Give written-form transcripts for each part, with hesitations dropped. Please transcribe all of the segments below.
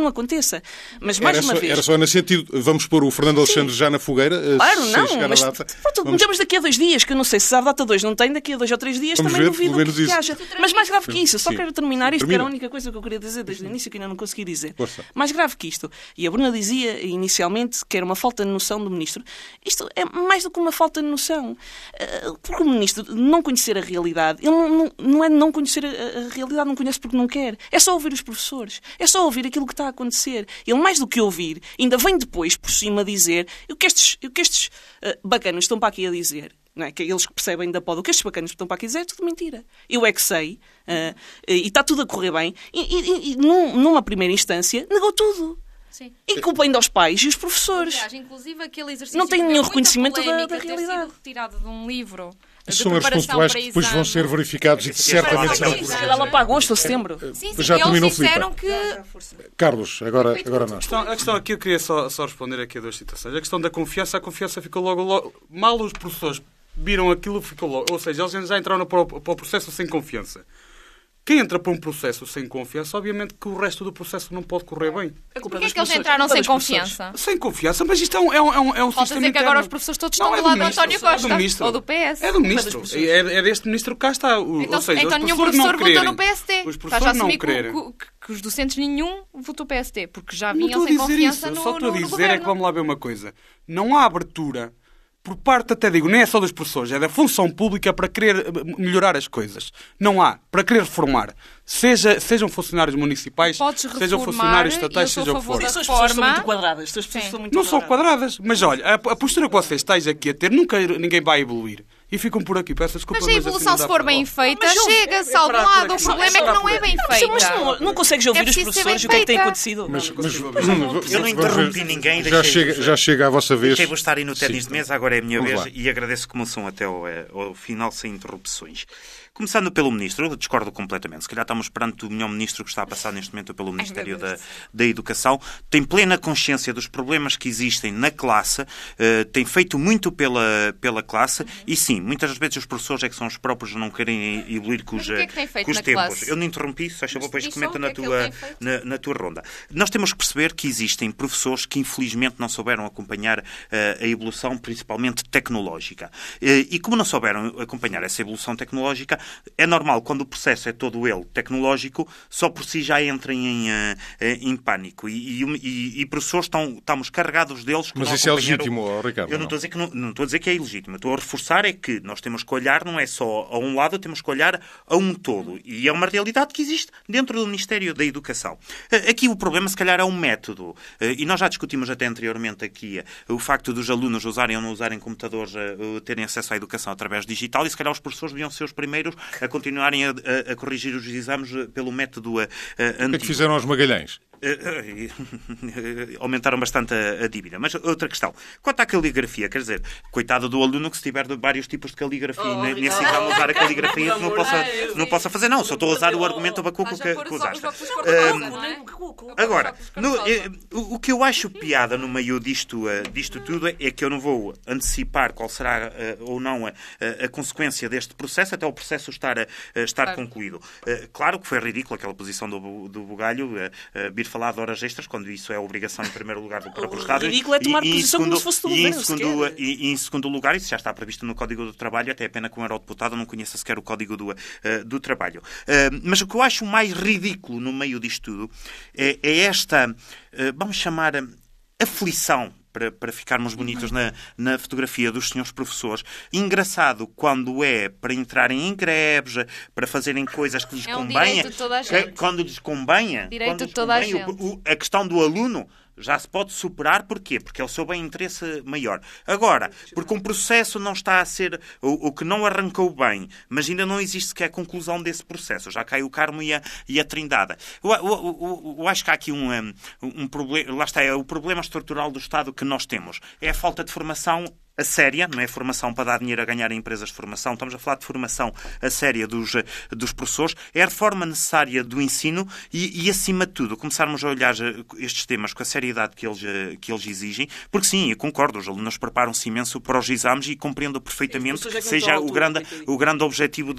aconteça. Mas, mais uma vez... Era só nesse sentido. Vamos pôr o Fernando Alexandre já na fogueira? Claro, sem não, chegar à mas data. metemos daqui a 2 dias, que eu não sei se a data 2 não tem, daqui a 2 ou 3 dias Vamos também ver, pelo duvido menos que haja. Mas mais grave que isso, só quero terminar isto, que era a única coisa que eu queria dizer desde o início que ainda não consegui dizer. Força. Mais grave que isto. E a Bruna dizia inicialmente que era uma falta de noção do Ministro. Isto é mais do que uma falta de noção. Porque o Ministro não conhecer a realidade, ele não é não conhecer a realidade, não conhece porque não quer. É só ouvir os professores. É só ouvir aquilo que está a acontecer. Ele, mais do que ouvir, ainda vem depois, por cima, dizer o que estes bacanas estão para aqui a dizer. Não é? Que eles que percebem da poda, o que estes bacanas estão para aqui a dizer é tudo mentira. Eu é que sei, e está tudo a correr bem, e numa primeira instância negou tudo. Sim. E culpa ainda aos pais e os professores. Aliás, inclusive aquele exercício não tem nenhum reconhecimento da realidade. realidade. Ter sido retirado de um livro São erros pontuais que depois vão ser verificados e que certamente serão Se calhar lá para agosto ou setembro. Sim, já terminou, eles disseram Filipe. Carlos, agora nós. A questão aqui, eu queria só responder aqui a 2 citações. A questão da confiança, a confiança ficou logo mal os professores viram aquilo, ficou logo. Ou seja, eles já entraram para o processo sem confiança. Quem entra para um processo sem confiança, obviamente que o resto do processo não pode correr bem. Porquê é que eles entraram sem confiança? Sem confiança, mas isto é um Pode sistema dizer que agora interno. os professores todos estão do lado do António Costa ou do PS. É do Ministro. É deste Ministro que cá está. Então nenhum professor votou no PSD. Os Estás a professores não assumir quererem. que os docentes nenhum votou PSD, porque já Não vinham estou a sem dizer confiança isso. no Só estou a dizer governo. é que vamos lá ver uma coisa. Não há abertura por parte, até digo, nem é só dos professores, é da função pública para querer melhorar as coisas. Não há. Para querer reformar. Sejam funcionários municipais, sejam funcionários estatais, seja o que for. As pessoas são muito quadradas. Não são quadradas. Mas olha, a postura que vocês estáis aqui a ter, nunca ninguém vai evoluir. E ficam por aqui. Peço desculpa, Mas a evolução, se for bem feita, chega-se ao lado. O problema é que não é bem feita. Mas não consegues ouvir os professores e o que é que tem acontecido? Eu não interrompi ninguém. Já chega a vossa vez. Deixei-vos estar aí no ténis de mesa, agora é a minha Vamos vez lá. e agradeço que me são até ao final sem interrupções. Começando pelo Ministro, eu discordo completamente. Se calhar estamos perante o melhor Ministro que está a passar neste momento pelo Ministério da Educação. Tem plena consciência dos problemas que existem na classe, tem feito muito pela classe e sim, muitas vezes os professores é que são os próprios a não querem evoluir com os tempos. Classe? Eu não interrompi, só achava depois comenta na tua ronda. Nós temos que perceber que existem professores que infelizmente não souberam acompanhar a evolução, principalmente tecnológica. E como não souberam acompanhar essa evolução tecnológica, é normal, quando o processo é todo ele tecnológico, só por si já entrem em pânico. E professores estamos carregados deles. Mas isso é legítimo, Ricardo? Eu não estou a dizer que é ilegítimo. Estou a reforçar é que nós temos que olhar, não é só a um lado, temos que olhar a um todo. E é uma realidade que existe dentro do Ministério da Educação. Aqui o problema, se calhar, é um método. E nós já discutimos até anteriormente aqui o facto dos alunos usarem ou não usarem computadores, terem acesso à educação através digital, e se calhar os professores deviam ser os primeiros a continuarem a corrigir os exames pelo método antigo. O que é que fizeram aos Magalhães? Aumentaram bastante a dívida. Mas outra questão. Quanto à caligrafia, quer dizer, coitado do aluno que se tiver de vários tipos de caligrafia nesse exame usar a caligrafia que não possa fazer. Não, só estou a usar o argumento bacuco que usaste. Agora, o que eu acho piada no meio disto tudo é que eu não vou antecipar qual será ou não a consequência deste processo até o processo estar concluído. Claro que foi ridículo aquela posição do Bugalho vir falar de horas extras, quando isso é obrigação em primeiro lugar do próprio Estado. O ridículo é tomar posição como se fosse do governo. E em segundo lugar, isso já está previsto no Código do Trabalho, até a pena que um eurodeputado não conheça sequer o Código do Trabalho. Mas o que eu acho mais ridículo no meio disto tudo é esta, vamos chamar, aflição, para ficarmos bonitos na fotografia dos senhores professores. Engraçado quando é para entrarem em greves, para fazerem coisas que lhes convenha. Quando lhes convenha, a questão do aluno já se pode superar. Porquê? Porque é o seu bem-interesse maior. Agora, porque um processo não está a ser, o que não arrancou bem, mas ainda não existe sequer a conclusão desse processo. Já cai o Carmo e a Trindade. Eu acho que há aqui um problema. Lá está, é o problema estrutural do Estado que nós temos. É a falta de formação a séria, não é formação para dar dinheiro a ganhar em empresas de formação, estamos a falar de formação a séria dos professores, é a reforma necessária do ensino e acima de tudo, começarmos a olhar estes temas com a seriedade que eles exigem, porque sim, eu concordo, os alunos preparam-se imenso para os exames e compreendo perfeitamente que seja o grande objetivo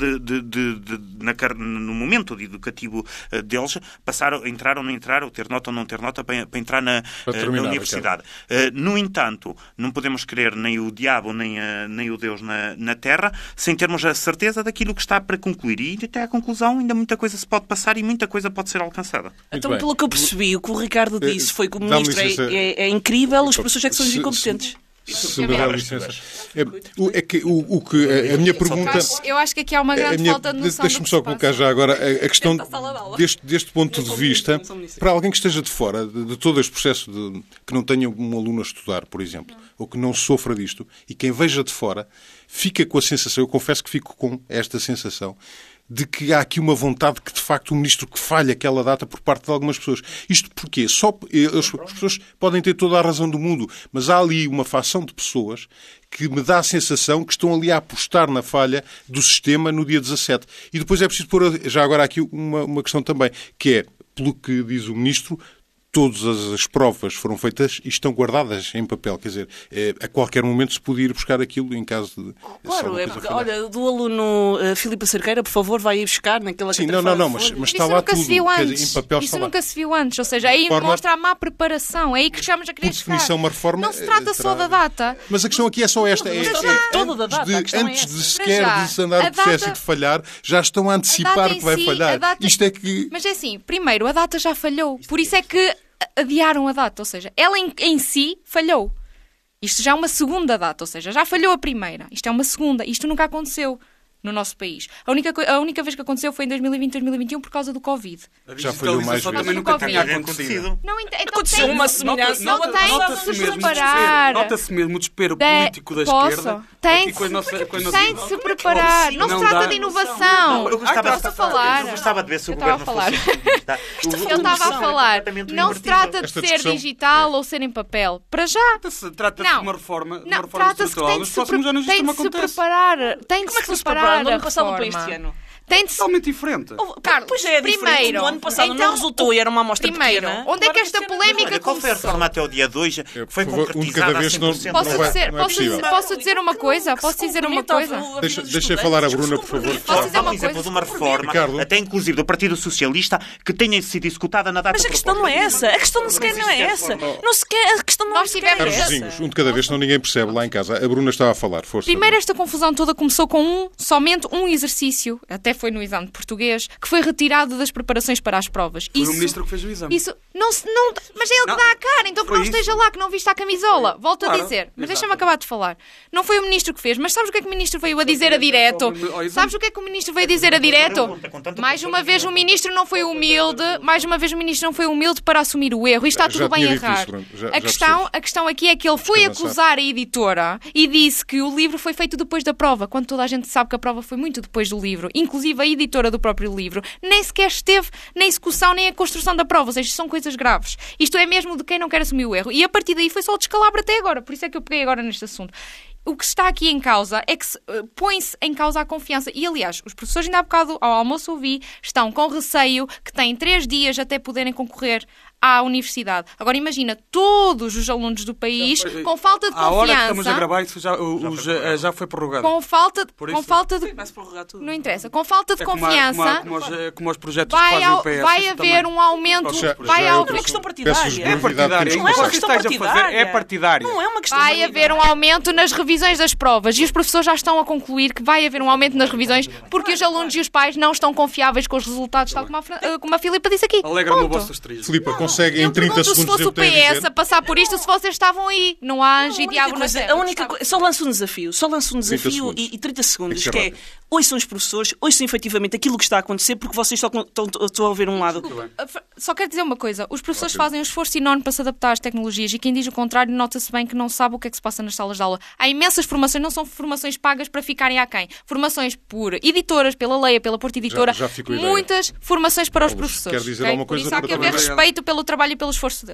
no momento educativo deles, entrar ou não entrar, ou ter nota ou não ter nota para entrar na universidade. No entanto, não podemos querer nem o diabo nem o Deus na Terra sem termos a certeza daquilo que está para concluir. E até à conclusão ainda muita coisa se pode passar e muita coisa pode ser alcançada. Então, pelo que eu percebi, o que o Ricardo disse foi que o ministro é incrível, os professores é que são os incompetentes. Se me dá licença. É que a minha pergunta... Eu acho que aqui há uma grande falta de noção. Deixa-me só colocar já agora a questão deste ponto de vista, para alguém que esteja de fora de todo este processo, que não tenha um aluno a estudar, por exemplo, ou que não sofra disto, e quem veja de fora, fica com a sensação, eu confesso que fico com esta sensação, de que há aqui uma vontade que, de facto, o ministro que falha aquela data por parte de algumas pessoas. Isto porquê? As pessoas podem ter toda a razão do mundo, mas há ali uma facção de pessoas que me dá a sensação que estão ali a apostar na falha do sistema no dia 17. E depois é preciso pôr, já agora aqui, uma questão também, que é, pelo que diz o ministro, todas as provas foram feitas e estão guardadas em papel. Quer dizer, a qualquer momento se podia ir buscar aquilo em caso de... Claro, olha, do aluno Filipe Cerqueira, por favor, vai ir buscar naquela... Sim, mas está lá tudo. Em papel isso nunca se viu antes. Ou seja, aí mostra a má preparação. É aí que chegamos a querer chegar. Por definição, uma reforma... Não se trata só da data. Mas a questão aqui é só esta. Antes de sequer de andar o processo e de falhar, já estão a antecipar que vai falhar. Isto é que... Mas é assim, primeiro, a data já falhou. Por isso é que adiaram a data, ou seja, ela em si falhou. Isto já é uma segunda data, ou seja, já falhou a primeira. Isto é uma segunda. Isto nunca aconteceu no nosso país. A única vez que aconteceu foi em 2020, 2021 por causa do Covid. Já falhou mais vezes. Também nunca tinha acontecido. Aconteceu uma semelhança. Não tem de se preparar. Nota-se mesmo o desespero político da esquerda. Tem de se preparar. Não se trata de inovação. Eu gostava de ver se o governo fosse... Eu estava a falar. Não se trata de ser digital ou ser em papel. Para já. Trata-se de uma reforma estrutural. Nos próximos anos isto não acontece. Tem de se preparar. No ano passado para este ano. Tem totalmente diferente. Carlos, pois é diferente. No ano passado não resultou e era uma amostra pequena. Onde é que esta polémica qual foi a reforma até o dia 2 que foi concretizada a 100%? Posso dizer uma coisa? Deixa falar a Bruna, por favor. Posso dizer uma exemplo de uma reforma, até inclusive do Partido Socialista, que tenha sido executada na data. Mas a questão não é essa. A questão não sequer não é essa. A questão não é sequer essa. Vizinhos, um de cada vez, senão ninguém percebe lá em casa. A Bruna estava a falar. Força. Primeiro, esta confusão toda começou com somente um exercício, até foi no exame de português, que foi retirado das preparações para as provas. Foi o ministro que fez o exame. Mas é ele que dá a cara, então que não esteja lá, que não viste a camisola. Volto a dizer, mas deixa-me acabar de falar. Não foi o ministro que fez, mas sabes o que é que o ministro veio a dizer a direto? Sabes o que é que o ministro veio a dizer a direto? Mais uma vez o ministro não foi humilde, para assumir o erro. E está tudo bem errado. A questão aqui é que ele foi acusar a editora e disse que o livro foi feito depois da prova, quando toda a gente sabe que a prova foi muito depois do livro. Inclusive a editora do próprio livro nem sequer esteve na execução nem a construção da prova, ou seja, são coisas graves. Isto é mesmo de quem não quer assumir o erro. E a partir daí foi só o descalabro até agora, por isso é que eu peguei agora neste assunto. O que está aqui em causa é que põe-se em causa a confiança. E, aliás, os professores, ainda há bocado ao almoço ouvi, estão com receio que têm 3 dias até poderem concorrer à universidade. Agora imagina, todos os alunos do país com falta de confiança... A hora que estamos a gravar isso já foi prorrogado. Com falta de... Não interessa. Com falta de confiança... Como os projetos que fazem o PS. Vai haver um aumento... É uma questão partidária. É partidária. Não é uma questão partidária. É partidária. Não é uma questão Vai haver um aumento nas revisões das provas. E os professores já estão a concluir que vai haver um aumento nas revisões porque os alunos e os pais não estão confiáveis com os resultados, tal como a Filipa disse aqui. Alegra-me o vosso estrelismo. Filipa, consegue em 30 segundos... Se fosse o PS a passar por isto, se vocês estavam aí. Não há anjo e diabo na terra. A única coisa... Só lanço um desafio e 30 segundos, que é ouçam os professores, ouçam efetivamente aquilo que está a acontecer, porque vocês estão a ver um lado. Só quero dizer uma coisa. Os professores fazem um esforço enorme para se adaptar às tecnologias e quem diz o contrário nota-se bem que não sabe o que é que se passa nas salas de aula. Há imensas formações, não são formações pagas para ficarem aquém. Formações por editoras, pela Leia, pela Porta Editora. Muitas formações para os professores. Quer dizer alguma coisa? Por isso há que haver respeito pelo trabalho e pelo esforço deles.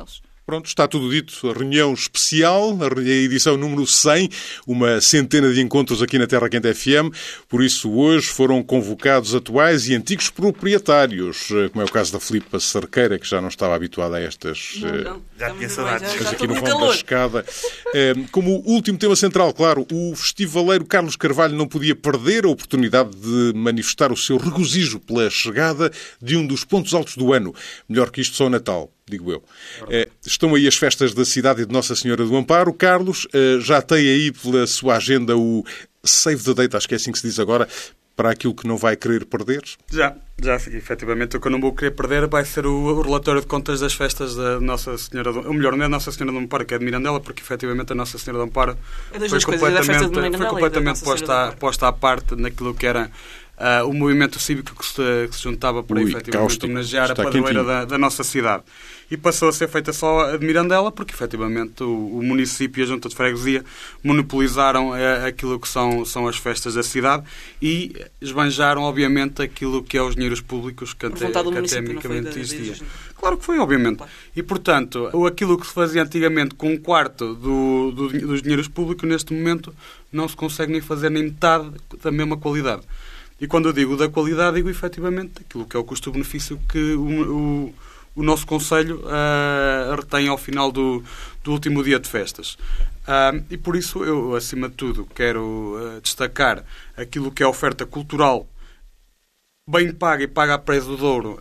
Pronto, está tudo dito. A reunião especial, a edição número 100, uma centena de encontros aqui na Terra Quente FM. Por isso, hoje foram convocados atuais e antigos proprietários, como é o caso da Filipa Cerqueira, que já não estava habituada a estas... Já tinha saudades. Aqui no vão da escada. Como último tema central, claro, o festivaleiro Carlos Carvalho não podia perder a oportunidade de manifestar o seu regozijo pela chegada de um dos pontos altos do ano. Melhor que isto, só o Natal, digo eu. Estão aí as festas da cidade e de Nossa Senhora do Amparo. Carlos, já tem aí pela sua agenda o Save the Date, acho que é assim que se diz agora, para aquilo que não vai querer perder? Já, efetivamente, o que eu não vou querer perder vai ser o relatório de contas das festas da Nossa Senhora do Amparo. Ou melhor, não é Nossa Senhora do Amparo, que é de Mirandela, porque efetivamente a Nossa Senhora do Amparo foi completamente posta à parte naquilo que era o movimento cívico que se juntava para efetivamente homenagear a padroeira da nossa cidade. E passou a ser feita só a de Mirandela, porque efetivamente o município e a Junta de Freguesia monopolizaram aquilo que são as festas da cidade e esbanjaram, obviamente, aquilo que é os dinheiros públicos que atemicamente existia. Claro que foi, obviamente. E, portanto, aquilo que se fazia antigamente com um quarto dos dinheiros públicos, neste momento, não se consegue nem fazer nem metade da mesma qualidade. E quando eu digo da qualidade, digo efetivamente aquilo que é o custo-benefício que o nosso Conselho retém ao final do último dia de festas. E por isso eu, acima de tudo, quero destacar aquilo que é a oferta cultural bem paga e paga a preço de ouro,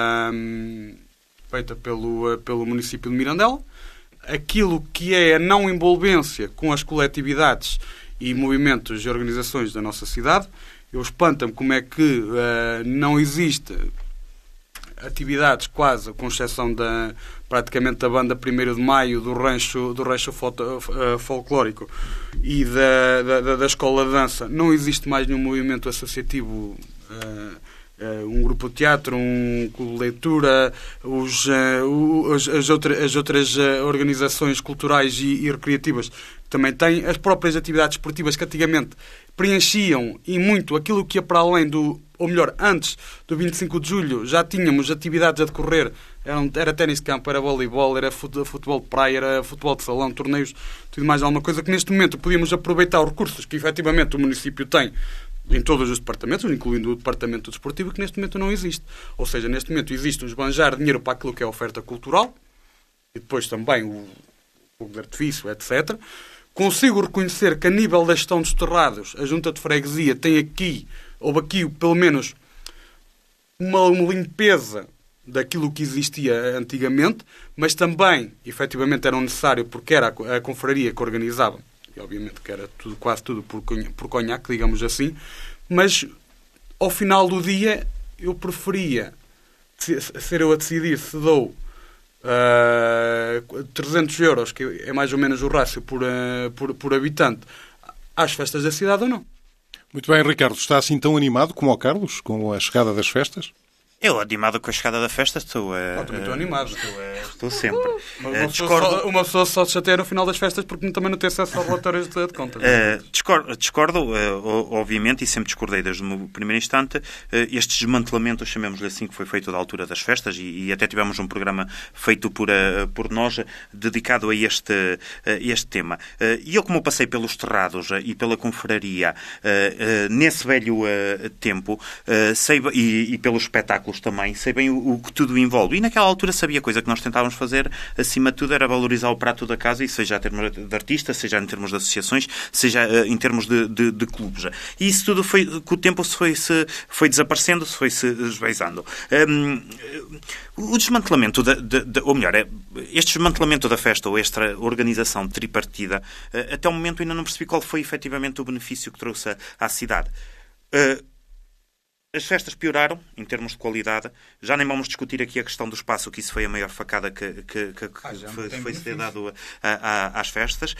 feita pelo município de Mirandela, aquilo que é a não envolvência com as coletividades e movimentos e organizações da nossa cidade. Eu espanto-me como é que não existe atividades quase, com exceção praticamente da banda 1º de Maio, do rancho folclórico e da escola de dança. Não existe mais nenhum movimento associativo, um grupo de teatro, um clube de leitura, as outras organizações culturais e recreativas também têm, as próprias atividades esportivas que antigamente preenchiam e muito aquilo que ia para além ou melhor, antes do 25 de julho já tínhamos atividades a decorrer, era ténis de campo, era voleibol, era futebol de praia, era futebol de salão, torneios, tudo mais alguma coisa que neste momento podíamos aproveitar os recursos que efetivamente o município tem em todos os departamentos, incluindo o departamento desportivo, que neste momento não existe. Ou seja, neste momento existe um esbanjar de dinheiro para aquilo que é a oferta cultural e depois também o fogo de artifício, etc. Consigo reconhecer que a nível da gestão dos terrados, a Junta de Freguesia houve aqui pelo menos uma limpeza daquilo que existia antigamente, mas também, efetivamente, era necessário porque era a confraria que organizava, e obviamente que era quase tudo por conhaque, digamos assim, mas ao final do dia eu preferia ser eu a decidir se dou 300 euros, que é mais ou menos o rácio por habitante, às festas da cidade ou não. Muito bem, Ricardo. Está assim tão animado como o Carlos com a chegada das festas? Eu, animado com a chegada da festa, estou... também estou animado. Estou sempre. Uma pessoa só se chateia no final das festas porque também não tem acesso aos relatórios de contas. Discordo, obviamente, e sempre discordei desde o primeiro instante, este desmantelamento, chamemos-lhe assim, que foi feito da altura das festas, e até tivemos um programa feito por nós, dedicado a este tema. E eu, como passei pelos terrados e pela confraria, nesse velho tempo, sei, e pelos espetáculos também, sei bem o que tudo envolve. E naquela altura sabia coisa que nós tentávamos fazer, acima de tudo, era valorizar o prato da casa, e seja em termos de artistas, seja em termos de associações, seja em termos de clubes. E isso tudo com o tempo se foi desaparecendo, se foi se esvaizando. O desmantelamento, ou melhor, este desmantelamento da festa, ou esta organização tripartida, até o momento ainda não percebi qual foi efetivamente o benefício que trouxe à cidade. As festas pioraram, em termos de qualidade. Já nem vamos discutir aqui a questão do espaço, que isso foi a maior facada que foi dado às festas.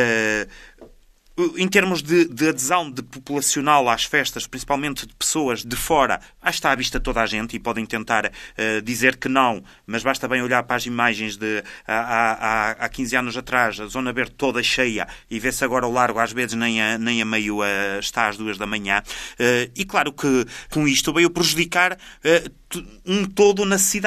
Em termos de adesão populacional às festas, principalmente de pessoas de fora, está à vista toda a gente, e podem tentar dizer que não, mas basta bem olhar para as imagens de há 15 anos atrás, a Zona Verde toda cheia, e vê-se agora o largo, às vezes nem a meio está às 2 da manhã. E claro que com isto veio prejudicar um todo na cidade.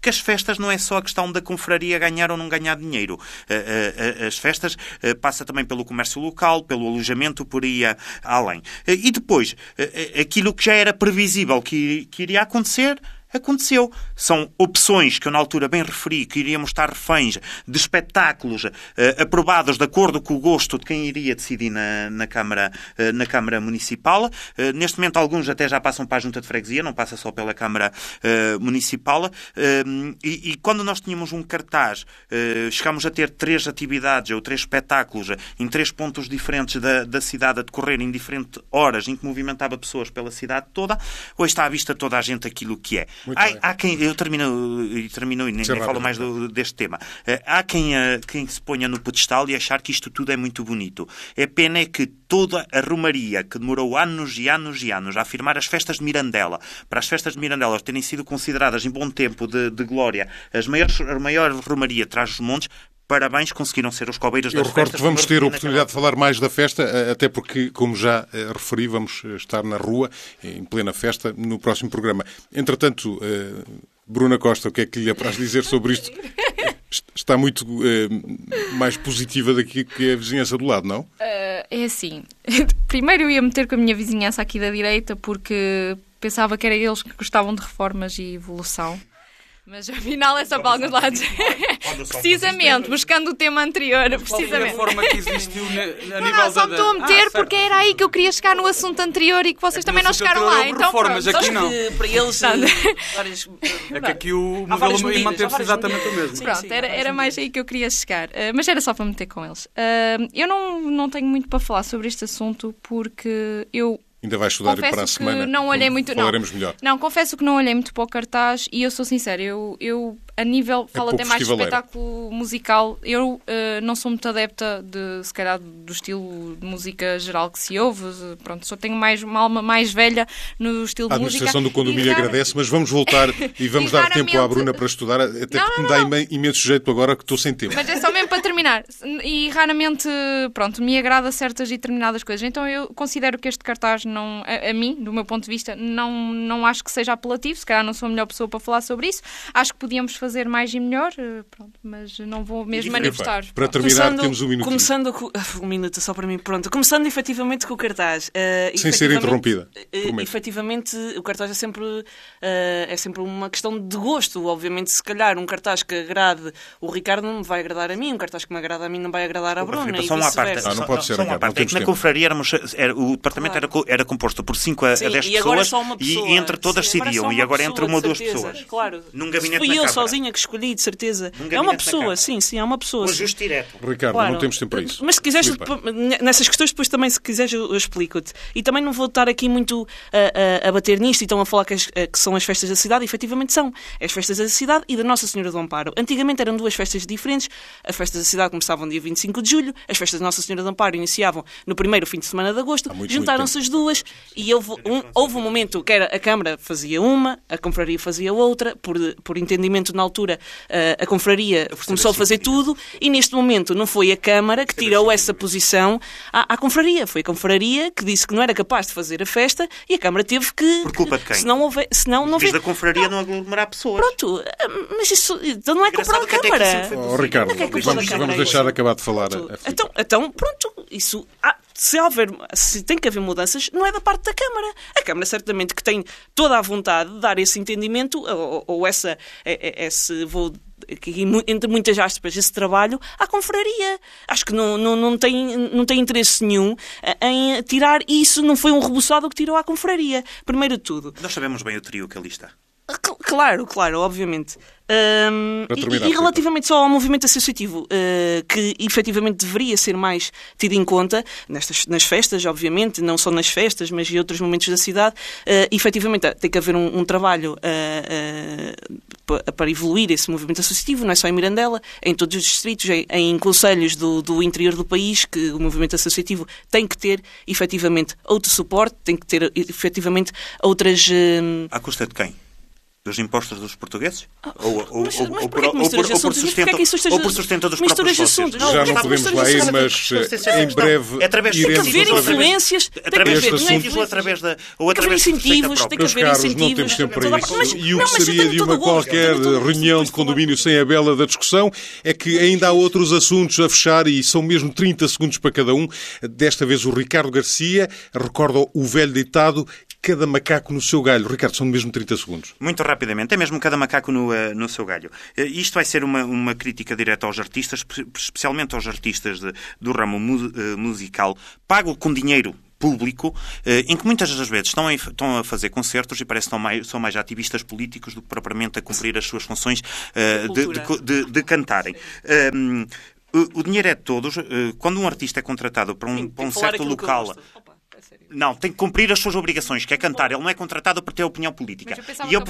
porque as festas não é só a questão da confraria ganhar ou não ganhar dinheiro. As festas passa também pelo comércio local, pelo alojamento, por aí além. E depois, aquilo que já era previsível que iria acontecer, aconteceu. São opções que eu na altura bem referi, que iríamos estar reféns de espetáculos aprovados de acordo com o gosto de quem iria decidir na Câmara Municipal. Neste momento alguns até já passam para a Junta de Freguesia, não passa só pela Câmara Municipal. E quando nós tínhamos um cartaz, chegámos a ter 3 atividades ou 3 espetáculos em 3 pontos diferentes da cidade a decorrer em diferentes horas, em que movimentava pessoas pela cidade toda, hoje está à vista toda a gente aquilo que é. Há quem, eu termino e nem falo mais deste tema. Há quem se ponha no pedestal e achar que isto tudo é muito bonito. É pena que toda a romaria que demorou anos e anos e anos a afirmar as festas de Mirandela, para as festas de Mirandela terem sido consideradas em bom tempo de glória a maior romaria atrás dos montes, parabéns, conseguiram ser os cobeiros das festas. Eu recordo que vamos ter a oportunidade de falar mais da festa, até porque, como já referi, vamos estar na rua, em plena festa, no próximo programa. Entretanto, Bruna Costa, o que é que lhe apraz dizer sobre isto? Está muito mais positiva daqui que a vizinhança do lado, não? É assim. Primeiro eu ia meter com a minha vizinhança aqui da direita, porque pensava que era eles que gostavam de reformas e evolução. Mas afinal é só para alguns lados. Precisamente, buscando o tema anterior. Precisamente. A forma que existiu a nível não, só me estou a meter porque era aí que eu queria chegar no assunto anterior e que vocês também não chegaram lá. Então, reformas, aqui não. Para eles, é que aqui o modelo manteve-se exatamente o mesmo. Pronto, era mais aí que eu queria chegar. Mas era só para meter com eles. Eu não tenho muito para falar sobre este assunto porque eu... Ainda vai estudar para a semana. Não olhei muito, falaremos melhor. Não, confesso que não olhei muito para o cartaz e eu sou sincera, eu a nível, falo até mais de espetáculo musical, eu não sou muito adepta se calhar do estilo de música geral que se ouve, pronto, só tenho uma alma mais velha no estilo de música. A administração do condomínio agradece, mas vamos voltar e vamos dar tempo à Bruna para estudar, até porque me dá imenso jeito agora que estou sem tempo. Mas é só mesmo para terminar, e raramente, pronto, me agrada certas e determinadas coisas, então eu considero que este cartaz não, a mim, do meu ponto de vista, não acho que seja apelativo, se calhar não sou a melhor pessoa para falar sobre isso, acho que podíamos fazer mais e melhor, pronto, mas não vou mesmo manifestar. Para terminar, temos um minuto. Começando um minuto só para mim, pronto. Começando efetivamente com o cartaz. Sem ser interrompida. Efetivamente, o cartaz é sempre uma questão de gosto. Obviamente, se calhar um cartaz que agrade o Ricardo não me vai agradar a mim, um cartaz que me agrada a mim não vai agradar a Bruna. Só uma parte. Não pode ser, Ricardo. É que na confraria o departamento era composto por 5 a 10 pessoas e entre todas decidiam. E agora entre uma ou 2 pessoas. Claro. Num gabinete fui na eu Câmara. sozinha que escolhi, de certeza. É uma pessoa, sim, é uma pessoa. Um ajuste direto. Ricardo, claro. Não temos tempo para isso. Mas se quiseres, nessas questões, depois também, se quiseres, eu explico-te. E também não vou estar aqui muito a bater nisto e estão a falar que são as festas da cidade. E, efetivamente são. As festas da cidade e da Nossa Senhora do Amparo. Antigamente eram 2 festas diferentes. As festas da cidade começavam dia 25 de julho. As festas da Nossa Senhora do Amparo iniciavam no primeiro fim de semana de agosto. Juntaram-se as duas e houve um momento que a Câmara fazia uma, a Confraria fazia outra. Por entendimento na altura, a Confraria começou a fazer tudo e neste momento não foi a Câmara que tirou essa posição à Confraria. Foi a Confraria que disse que não era capaz de fazer a festa e a Câmara teve que... Por culpa de quem? Senão não da Confraria não aglomerar pessoas. Pronto, mas isso então não é culpa da Câmara. Ricardo, vamos deixar acabar de falar. Então, pronto, isso... Se tem que haver mudanças, não é da parte da Câmara. A Câmara certamente que tem toda a vontade de dar esse entendimento ou vou entre muitas aspas, esse trabalho à Confraria. Acho que não tem interesse nenhum em tirar isso. Não foi um rebuçado que tirou à Confraria. Primeiro de tudo. Nós sabemos bem o trio que ali está. Claro, obviamente. E relativamente só ao movimento associativo, que efetivamente deveria ser mais tido em conta nas festas, obviamente, não só nas festas, mas em outros momentos da cidade, efetivamente tem que haver um trabalho para evoluir esse movimento associativo, não é só em Mirandela, em todos os distritos, em concelhos do interior do país, que o movimento associativo tem que ter efetivamente outro suporte, tem que ter efetivamente outras... À custa de quem? Dos impostos dos portugueses? Ou por sustento dos próprios sócios? Já não podemos lá ir, mas em breve iremos influências, através de incentivos, tem que haver incentivos. Não temos tempo para isso. E o que seria de uma qualquer reunião de condomínio sem a bela da discussão é que ainda há outros assuntos a fechar e são mesmo 30 segundos para cada um. Desta vez o Ricardo Garcia recorda o velho ditado: cada macaco no seu galho. Ricardo, são mesmo 30 segundos. Muito rapidamente. É mesmo cada macaco no seu galho. Isto vai ser uma crítica direta aos artistas, especialmente aos artistas do ramo musical, pago com dinheiro público, em que muitas das vezes estão a fazer concertos e parece que são mais ativistas políticos do que propriamente a cumprir as suas funções de cantarem. O dinheiro é de todos. Quando um artista é contratado para um certo local... Não, tem que cumprir as suas obrigações, que é cantar. Ele não é contratado para ter opinião política. E eu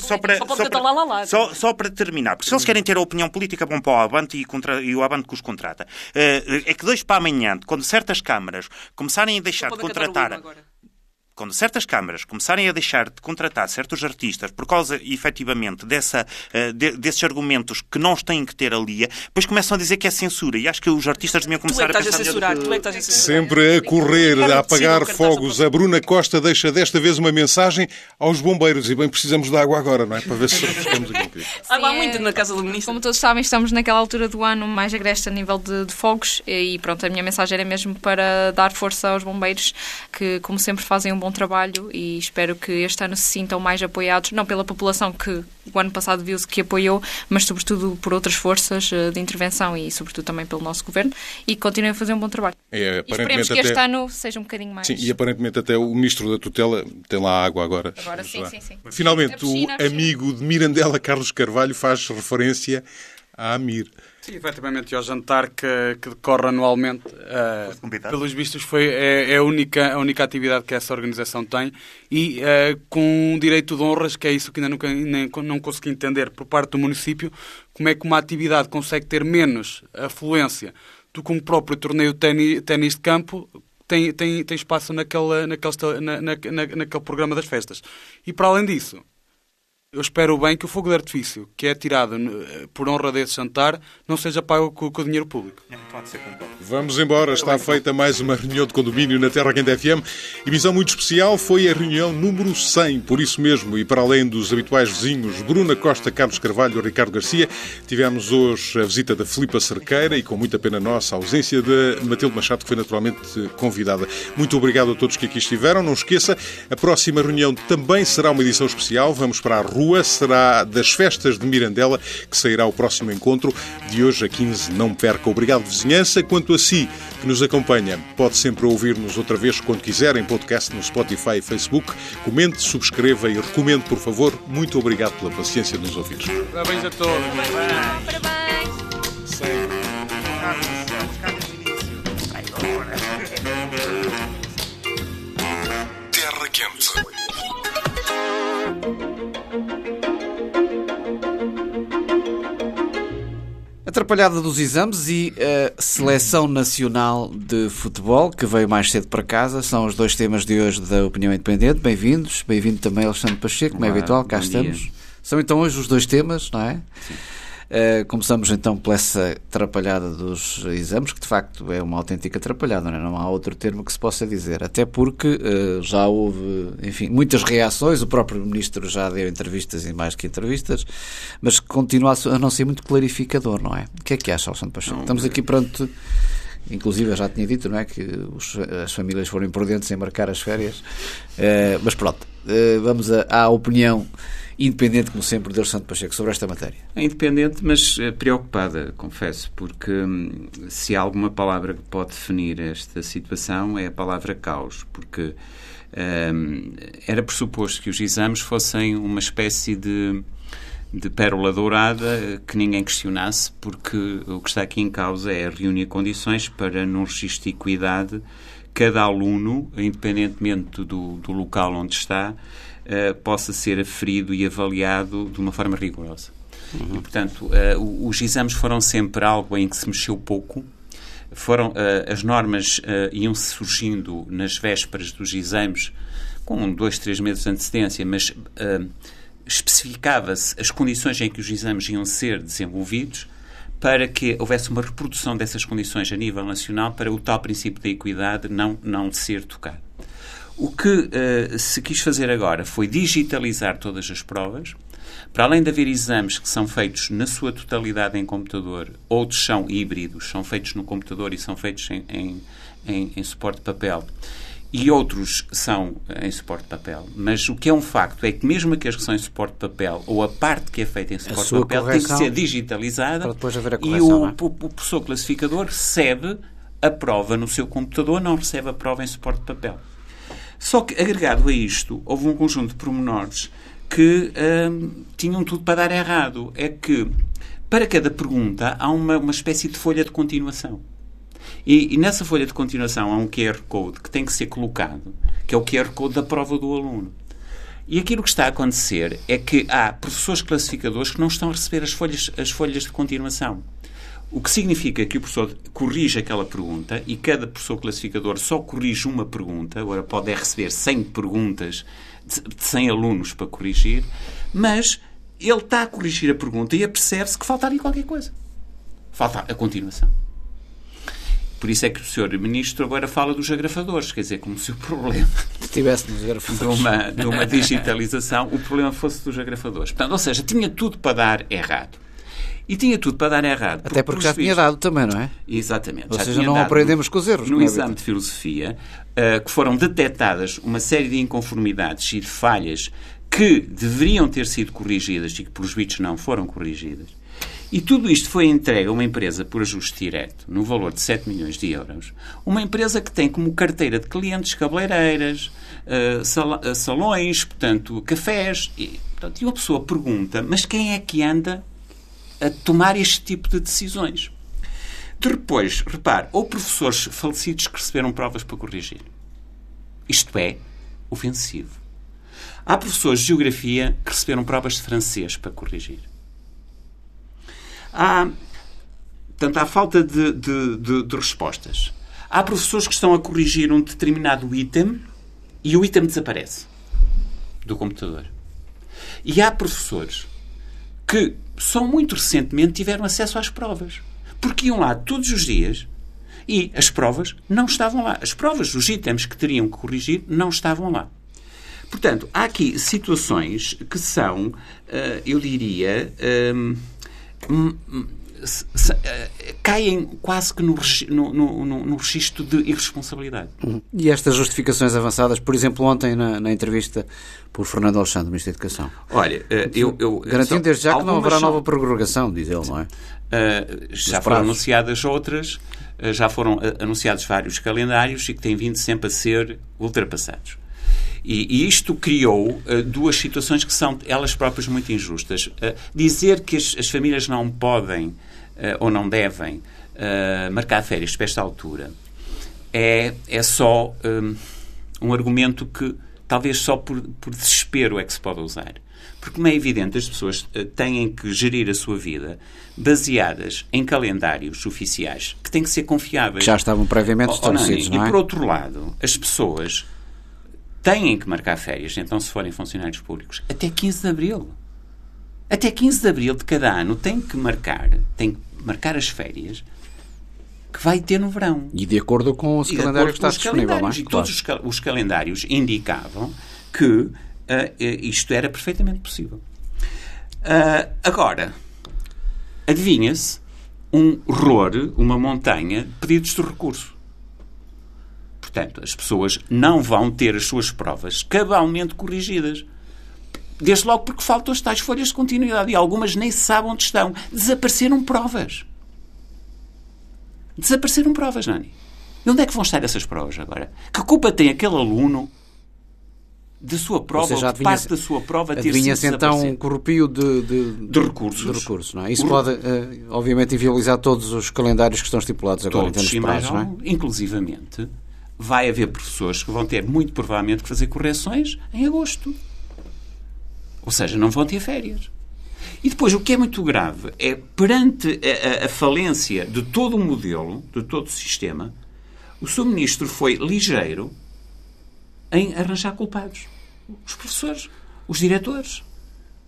só para terminar, porque se eles querem ter a opinião política, vão para o Avante e o Avante que os contrata. É que dois para amanhã, quando certas câmaras começarem a deixar de contratar... Quando certas câmaras começarem a deixar de contratar certos artistas por causa, efetivamente, desses argumentos que não têm que ter ali, depois começam a dizer que é censura. E acho que os artistas deviam começar a pensar... Sempre a correr, a apagar fogos. A Bruna Costa deixa desta vez uma mensagem aos bombeiros. E bem, precisamos de água agora, não é? Para ver se ficamos aqui. Água há muito na casa do ministro. Como todos sabem, estamos naquela altura do ano mais agreste a nível de fogos. E pronto, a minha mensagem era mesmo para dar força aos bombeiros, que, como sempre, fazem um bom trabalho, e espero que este ano se sintam mais apoiados, não pela população que o ano passado viu-se que apoiou, mas sobretudo por outras forças de intervenção e sobretudo também pelo nosso governo, e que continuem a fazer um bom trabalho. E esperemos que este ano seja um bocadinho mais... Sim, e aparentemente até o Ministro da Tutela tem lá água agora. Agora sim. Finalmente, o amigo de Mirandela, Carlos Carvalho, faz referência à AMIR. Sim, efetivamente, ao jantar que decorre anualmente, pelos vistos, é a única atividade que essa organização tem, e com um direito de honras, que é isso que ainda não consegui entender por parte do município, como é que uma atividade consegue ter menos afluência do que um próprio torneio de ténis de campo tem espaço naquele programa das festas. E para além disso, eu espero bem que o fogo de artifício, que é tirado por honra desse jantar, não seja pago com o dinheiro público. Vamos embora. Está feita mais uma reunião de condomínio na Terra Quente FM. Emissão muito especial, foi a reunião número 100. Por isso mesmo, e para além dos habituais vizinhos Bruna Costa, Carlos Carvalho e Ricardo Garcia, tivemos hoje a visita da Filipa Cerqueira e, com muita pena nossa, a ausência de Matilde Machado, que foi naturalmente convidada. Muito obrigado a todos que aqui estiveram. Não esqueça, a próxima reunião também será uma edição especial. Vamos para a rua. Será das festas de Mirandela, que sairá o próximo encontro de hoje a 15. Não perca. Obrigado, vizinhança. Quanto a si, que nos acompanha, pode sempre ouvir-nos outra vez quando quiser, em podcast no Spotify e Facebook. Comente, subscreva e recomende, por favor. Muito obrigado pela paciência de nos ouvir. Parabéns a todos. Parabéns. Terra Quente. Atrapalhada dos exames e a Seleção Nacional de Futebol, que veio mais cedo para casa, são os dois temas de hoje da Opinião Independente. Bem-vindos. Bem-vindo também Alexandre Pacheco, como é habitual, cá estamos. Dia. São então hoje os dois temas, não é? Sim. Começamos então por essa atrapalhada dos exames, que de facto é uma autêntica atrapalhada, não é? Não há outro termo que se possa dizer, até porque já houve, enfim, muitas reações, o próprio Ministro já deu entrevistas e mais que entrevistas, mas continua a não ser muito clarificador, não é? O que é que acha, Alexandre Pacheco? Estamos aqui perante, inclusive eu já tinha dito, não é, que as famílias foram imprudentes em marcar as férias, mas pronto, vamos à opinião independente, como sempre, de Alexandre Pacheco sobre esta matéria. É independente, mas preocupada, confesso, porque se há alguma palavra que pode definir esta situação é a palavra caos, porque era pressuposto que os exames fossem uma espécie de pérola dourada que ninguém questionasse, porque o que está aqui em causa é reunir condições para, num registro de equidade, cada aluno, independentemente do local onde está, possa ser aferido e avaliado de uma forma rigorosa. E, portanto, os exames foram sempre algo em que se mexeu pouco. As normas iam-se surgindo nas vésperas dos exames, com 2-3 meses de antecedência, mas especificava-se as condições em que os exames iam ser desenvolvidos para que houvesse uma reprodução dessas condições a nível nacional para o tal princípio da equidade não ser tocado. O que se quis fazer agora foi digitalizar todas as provas. Para além de haver exames que são feitos na sua totalidade em computador, outros são híbridos, são feitos no computador e são feitos em suporte de papel, e outros são em suporte de papel. Mas o que é um facto é que mesmo aqueles que são em suporte de papel, ou a parte que é feita em suporte de papel, tem que ser digitalizada, e o professor classificador recebe a prova no seu computador, não recebe a prova em suporte de papel. Só que, agregado a isto, houve um conjunto de pormenores que tinham tudo para dar errado. É que, para cada pergunta, há uma espécie de folha de continuação. E nessa folha de continuação há um QR Code que tem que ser colocado, que é o QR Code da prova do aluno. E aquilo que está a acontecer é que há professores classificadores que não estão a receber as folhas de continuação. O que significa que o professor corrige aquela pergunta e cada professor classificador só corrige uma pergunta. Agora pode receber 100 perguntas de 100 alunos para corrigir, mas ele está a corrigir a pergunta e apercebe-se que falta ali qualquer coisa. Falta a continuação. Por isso é que o Sr. Ministro agora fala dos agrafadores, quer dizer, como se o problema estivesse nos agrafadores de uma digitalização, o problema fosse dos agrafadores. Portanto, ou seja, tinha tudo para dar errado. E tinha tudo para dar errado. Até porque já tinha dado também, não é? Exatamente. Ou seja, não aprendemos com os erros. No exame de filosofia, que foram detectadas uma série de inconformidades e de falhas que deveriam ter sido corrigidas e que, pelos vistos, não foram corrigidas. E tudo isto foi entregue a uma empresa por ajuste direto, no valor de 7 milhões de euros. Uma empresa que tem como carteira de clientes cabeleireiras, salões, portanto, cafés. E uma pessoa pergunta, mas quem é que anda a tomar este tipo de decisões? Depois, repare, houve professores falecidos que receberam provas para corrigir. Isto é ofensivo. Há professores de geografia que receberam provas de francês para corrigir. Portanto, há falta de respostas. Há professores que estão a corrigir um determinado item e o item desaparece do computador. E há professores que só muito recentemente tiveram acesso às provas. Porque iam lá todos os dias e as provas não estavam lá. As provas, os itens que teriam que corrigir, não estavam lá. Portanto, há aqui situações que são, eu diria, caem quase que no registro de irresponsabilidade. E estas justificações avançadas, por exemplo, ontem na entrevista por Fernando Alexandre, Ministro da Educação. Olha, garantindo desde já que não haverá nova prorrogação, diz ele, não é? Já foram anunciadas outras, já foram anunciados vários calendários e que têm vindo sempre a ser ultrapassados. E isto criou duas situações que são elas próprias muito injustas. Dizer que as famílias não podem ou não devem marcar férias para esta altura é só um argumento que talvez só por desespero é que se pode usar. Porque, como é evidente, as pessoas têm que gerir a sua vida baseadas em calendários oficiais que têm que ser confiáveis. Que já estavam previamente estabelecidos, não é? E, por outro lado, as pessoas têm que marcar férias, então, se forem funcionários públicos, até 15 de abril. Até 15 de abril de cada ano têm que marcar as férias que vai ter no verão. E de acordo com o calendário que está disponível, não é? E todos os calendários indicavam que isto era perfeitamente possível. Agora, adivinha-se um horror, uma montanha de pedidos de recurso. Portanto, as pessoas não vão ter as suas provas cabalmente corrigidas. Desde logo porque faltam as tais folhas de continuidade e algumas nem se sabem onde estão. Desapareceram provas. Desapareceram provas, Nani. E onde é que vão estar essas provas agora? Que culpa tem aquele aluno da sua prova, ou de parte da sua prova ter sido desaparecido? Adivinha-se então um corrupio de recursos, não é? Isso pode, obviamente, inviabilizar todos os calendários que estão estipulados agora em termos de prazos, não é? Inclusivamente, vai haver professores que vão ter, muito provavelmente, que fazer correções em agosto. Ou seja, não vão ter férias. E depois, o que é muito grave é, perante a falência de todo o modelo, de todo o sistema, o Sr. Ministro foi ligeiro em arranjar culpados. Os professores, os diretores.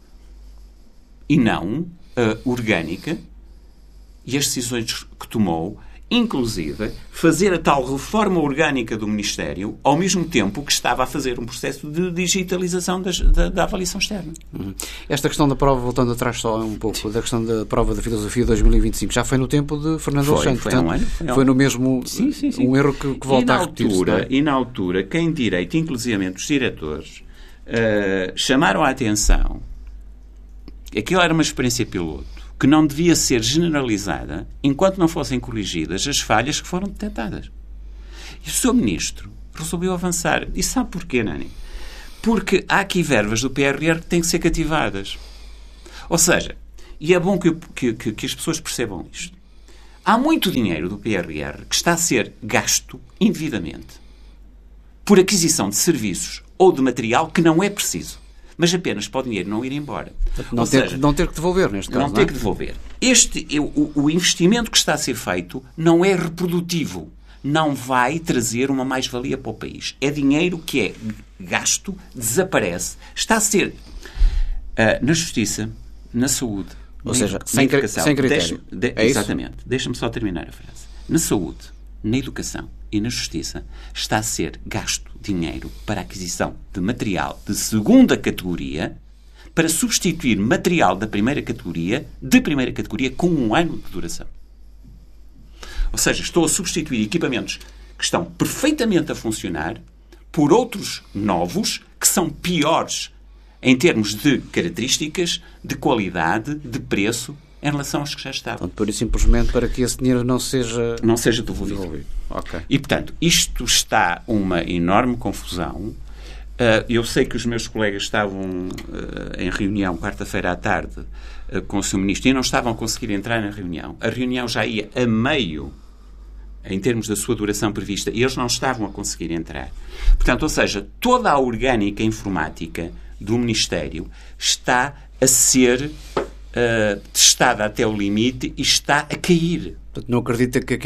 e não orgânica, e as decisões que tomou, inclusive fazer a tal reforma orgânica do Ministério, ao mesmo tempo que estava a fazer um processo de digitalização da avaliação externa. Esta questão da prova, voltando atrás só um pouco, da questão da prova da filosofia 2025, já foi no tempo de Fernando Alexandre, portanto, foi no mesmo um erro que volta a repetir-se. E na altura, quem direito, inclusivamente os diretores, chamaram a atenção, aquilo era uma experiência piloto, que não devia ser generalizada enquanto não fossem corrigidas as falhas que foram detectadas. E o Sr. Ministro resolveu avançar. E sabe porquê, Nani? Porque há aqui verbas do PRR que têm que ser cativadas. Ou seja, e é bom que as pessoas percebam isto, há muito dinheiro do PRR que está a ser gasto indevidamente por aquisição de serviços ou de material que não é preciso, mas apenas para o dinheiro não ir embora. Não ter que devolver, neste caso. Não ter que devolver. O investimento que está a ser feito não é reprodutivo. Não vai trazer uma mais-valia para o país. É dinheiro que é gasto, desaparece. Está a ser na justiça, na saúde, ou seja, na educação. Sem critério. Exatamente. Deixa-me só terminar a frase. Na saúde, na educação e na justiça está a ser gasto dinheiro para a aquisição de material de segunda categoria para substituir material de primeira categoria com 1 ano de duração. Ou seja, estou a substituir equipamentos que estão perfeitamente a funcionar por outros novos que são piores em termos de características, de qualidade, de preço, em relação aos que já estavam. Portanto, por isso, simplesmente para que esse dinheiro não seja devolvido. Okay. E, portanto, isto está uma enorme confusão. Eu sei que os meus colegas estavam em reunião quarta-feira à tarde com o Sr. Ministro e não estavam a conseguir entrar na reunião. A reunião já ia a meio em termos da sua duração prevista e eles não estavam a conseguir entrar. Portanto, ou seja, toda a orgânica informática do Ministério está a ser testada até o limite e está a cair. Portanto, não acredita que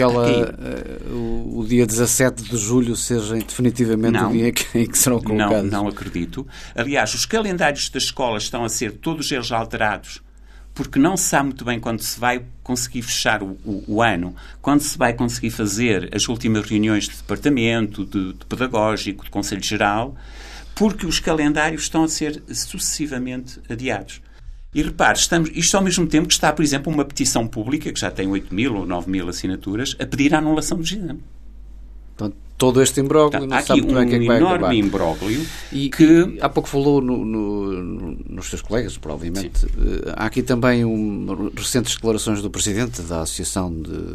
o dia 17 de julho seja definitivamente o dia em que serão colocados? Não acredito. Aliás, os calendários das escolas estão a ser todos eles alterados porque não se sabe muito bem quando se vai conseguir fechar o ano, quando se vai conseguir fazer as últimas reuniões de departamento, de pedagógico, de Conselho Geral, porque os calendários estão a ser sucessivamente adiados. E repare, isto ao mesmo tempo que está, por exemplo, uma petição pública, que já tem 8.000 ou 9.000 assinaturas, a pedir a anulação do exame. Então, todo este imbróglio, não sabe muito bem o que é que vai acabar. Há aqui um enorme imbróglio que... Há pouco falou nos seus colegas, provavelmente. Há aqui também recentes declarações do Presidente da Associação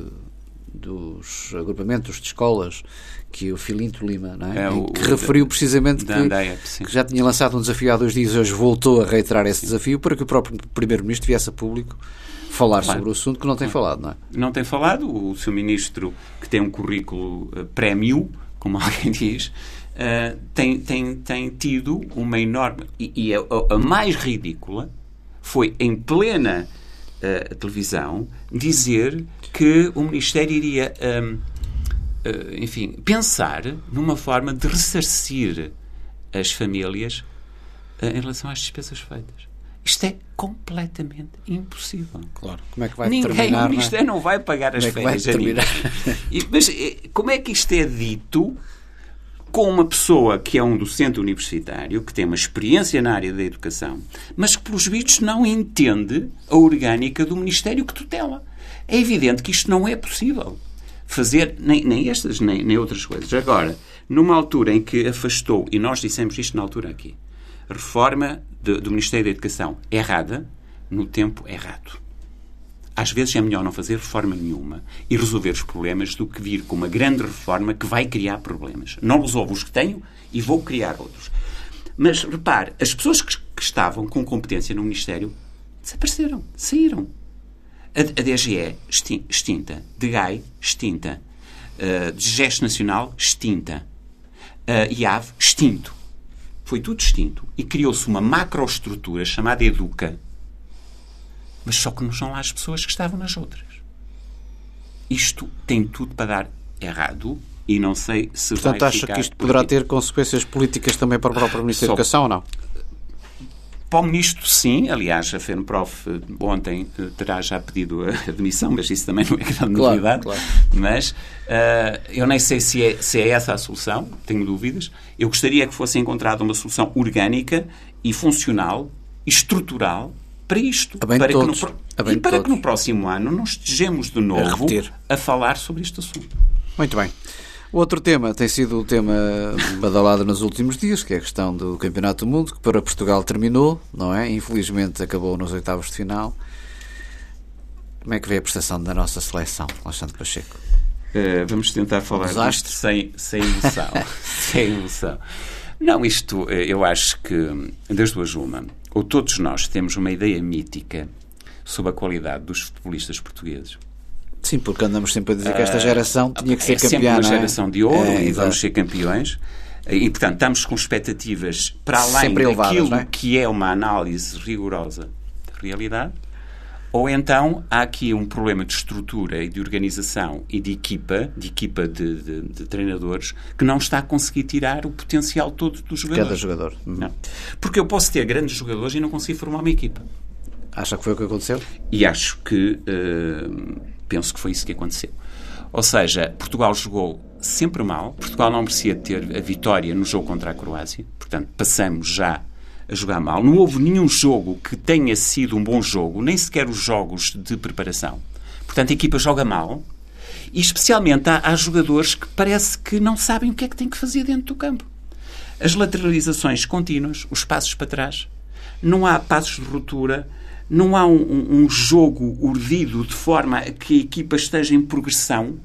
dos Agrupamentos de Escolas, que é o Filinto Lima, não é? Que referiu precisamente que já tinha lançado um desafio há 2 dias e hoje voltou a reiterar esse desafio para que o próprio Primeiro-Ministro viesse a público falar sobre o assunto, que não tem falado, não é? Não tem falado. O Sr. Ministro, que tem um currículo prémio, como alguém diz, tem tido uma enorme... E a mais ridícula foi, em plena televisão, dizer que o Ministério iria... pensar numa forma de ressarcir as famílias em relação às despesas feitas. Isto é completamente impossível. Claro. Como é que vai terminar? O Ministério não vai pagar as férias a ninguém. Mas como é que isto é dito com uma pessoa que é um docente universitário, que tem uma experiência na área da educação, mas que, pelos vistos, não entende a orgânica do Ministério que tutela? É evidente que isto não é possível fazer nem estas, nem outras coisas. Agora, numa altura em que afastou, e nós dissemos isto na altura aqui, a reforma do Ministério da Educação errada, no tempo errado. Às vezes é melhor não fazer reforma nenhuma e resolver os problemas do que vir com uma grande reforma que vai criar problemas. Não resolvo os que tenho e vou criar outros. Mas, repare, as pessoas que estavam com competência no Ministério desapareceram, saíram. A DGE, extinta. DGAI, extinta. Digeste Nacional, extinta. IAV, extinto. Foi tudo extinto. E criou-se uma macroestrutura chamada Educa. Mas só que não são lá as pessoas que estavam nas outras. Isto tem tudo para dar errado e não sei se vai ficar... Portanto, acha que isto poderá ter consequências políticas também para o próprio Ministério da Educação ou não? Para o Ministro, sim. Aliás, a FENPROF ontem terá já pedido a admissão, mas isso também não é grande novidade. Claro. Mas eu nem sei se é essa a solução, tenho dúvidas. Eu gostaria que fosse encontrada uma solução orgânica e funcional e estrutural para isto. Para que no próximo ano não estejamos de novo a falar sobre este assunto. Muito bem. O outro tema tem sido o tema badalado nos últimos dias, que é a questão do Campeonato do Mundo, que para Portugal terminou, não é? Infelizmente acabou nos oitavos de final. Como é que vê a prestação da nossa seleção, Alexandre Pacheco? Vamos tentar falar disto sem emoção. Sem emoção. Não, isto, eu acho que, das duas uma, ou todos nós temos uma ideia mítica sobre a qualidade dos futebolistas portugueses. Sim, porque andamos sempre a dizer que esta geração tinha que ser campeã, sempre uma geração de ouro e exato. Vamos ser campeões. E, portanto, estamos com expectativas para além daquilo que é uma análise rigorosa da realidade. Ou então há aqui um problema de estrutura e de organização e de equipa de treinadores que não está a conseguir tirar o potencial todo dos jogadores. Cada jogador. Não. Porque eu posso ter grandes jogadores e não conseguir formar uma equipa. Acha que foi o que aconteceu? E acho que... penso que foi isso que aconteceu. Ou seja, Portugal jogou sempre mal. Portugal não merecia ter a vitória no jogo contra a Croácia. Portanto, passamos já a jogar mal. Não houve nenhum jogo que tenha sido um bom jogo, nem sequer os jogos de preparação. Portanto, a equipa joga mal. E, especialmente, há jogadores que parece que não sabem o que é que têm que fazer dentro do campo. As lateralizações contínuas, os passos para trás. Não há passos de ruptura. Não há um jogo urdido de forma a que a equipa esteja em progressão.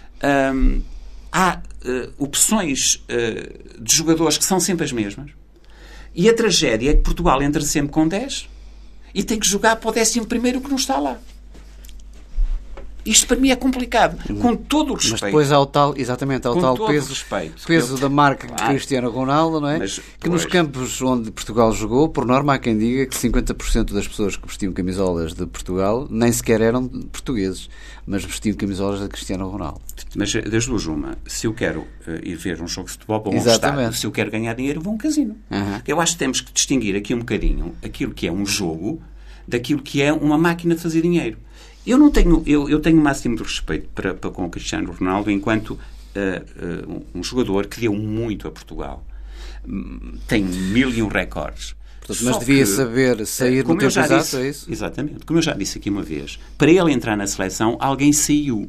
Há opções de jogadores que são sempre as mesmas. E a tragédia é que Portugal entra sempre com 10 e tem que jogar para o 11º que não está lá. Isto para mim é complicado, com todo o respeito. Mas depois há o tal peso da marca de Cristiano Ronaldo, não é? Que nos campos onde Portugal jogou, por norma há quem diga que 50% das pessoas que vestiam camisolas de Portugal nem sequer eram portugueses, mas vestiam camisolas de Cristiano Ronaldo. Mas das duas uma, se eu quero ir ver um jogo de futebol, vou a um estádio. Se eu quero ganhar dinheiro, vou a um casino. Eu acho que temos que distinguir aqui um bocadinho aquilo que é um jogo daquilo que é uma máquina de fazer dinheiro. Eu tenho o máximo de respeito para com o Cristiano Ronaldo enquanto um jogador que deu muito a Portugal. Tem 1001 recordes. Portanto, mas devia saber sair do tempo exato, é isso? Exatamente. Como eu já disse aqui uma vez, para ele entrar na seleção, alguém saiu.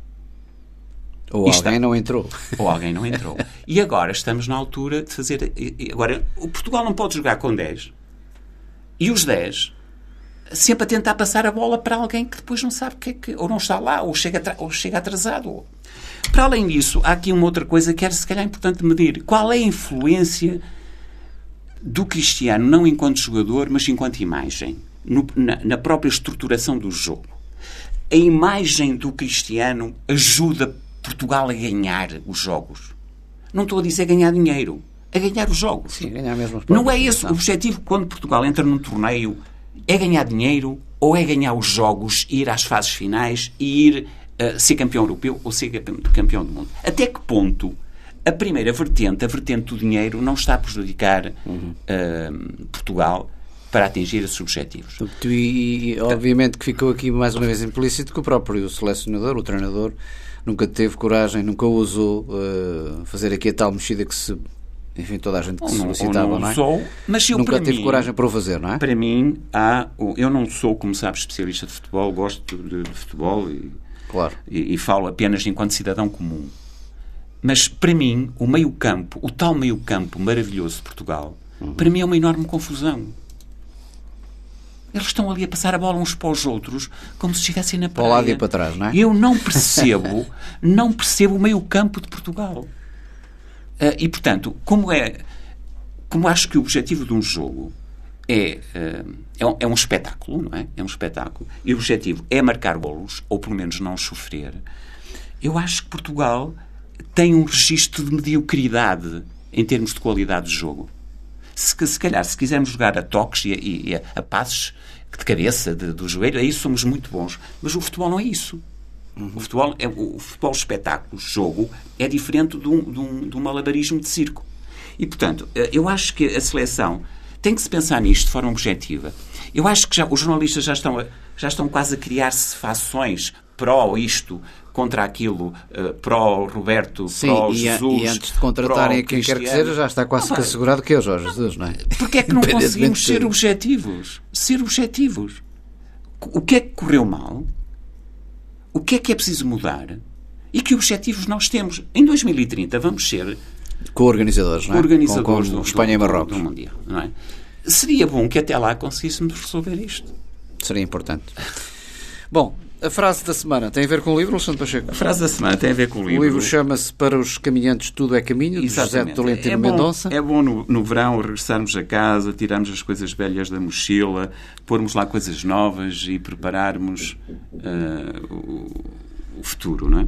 Ou alguém não entrou. Ou alguém não entrou. E agora estamos na altura de fazer... Agora, o Portugal não pode jogar com 10. E os 10... sempre a tentar passar a bola para alguém que depois não sabe o que é que... ou não está lá, ou chega atrasado. Para além disso, há aqui uma outra coisa que é, se calhar, importante medir. Qual é a influência do Cristiano, não enquanto jogador, mas enquanto imagem, na própria estruturação do jogo? A imagem do Cristiano ajuda Portugal a ganhar os jogos. Não estou a dizer ganhar dinheiro, a ganhar os jogos. Sim, ganhar mesmo. Não é esse o objetivo quando Portugal entra num torneio. É ganhar dinheiro ou é ganhar os jogos, ir às fases finais e ir ser campeão europeu ou ser campeão do mundo? Até que ponto a primeira vertente, a vertente do dinheiro, não está a prejudicar Portugal para atingir esses objetivos? E obviamente que ficou aqui mais uma vez implícito que o próprio selecionador, o treinador, nunca teve coragem, nunca ousou fazer aqui a tal mexida que se... Enfim, toda a gente que solicitava, não é? Mas eu, nunca teve coragem para o fazer, não é? Para mim, eu não sou, como sabes, especialista de futebol, gosto de futebol claro. e falo apenas enquanto cidadão comum. Mas, para mim, o meio-campo, o tal meio-campo maravilhoso de Portugal, para mim é uma enorme confusão. Eles estão ali a passar a bola uns para os outros como se estivessem na praia. Para o lado e para trás, não é? Eu não percebo o meio-campo de Portugal. E, portanto, como acho que o objetivo de um jogo é um espetáculo, não é? É um espetáculo. E o objetivo é marcar golos, ou pelo menos não sofrer. Eu acho que Portugal tem um registro de mediocridade em termos de qualidade de jogo. Se calhar, se quisermos jogar a toques e a passes de cabeça, do joelho, aí somos muito bons. Mas o futebol não é isso. O futebol espetáculo, jogo, é diferente de um malabarismo de circo. E, portanto, eu acho que a seleção tem que se pensar nisto de forma objetiva. Eu acho que os jornalistas já estão quase a criar-se fações pró isto, contra aquilo, pró Roberto, pró Jesus. E antes de contratarem quem quer que seja, já está quase que assegurado que é o Jorge Jesus, não é? Porque é que não conseguimos ser objetivos? Ser objetivos. O que é que correu mal? O que é preciso mudar? E que objetivos nós temos? Em 2030 vamos ser co-organizadores, não é? Organizadores com Espanha e Marrocos. Do Mundial, não é? Seria bom que até lá conseguíssemos resolver isto. Seria importante. Bom, a frase da semana tem a ver com o livro, Alexandre Pacheco? A frase da semana tem a ver com o livro. O livro chama-se Para os Caminhantes Tudo é Caminho, de José Tolentino Mendonça. É bom no verão regressarmos a casa, tirarmos as coisas velhas da mochila, pormos lá coisas novas e prepararmos o futuro, não é?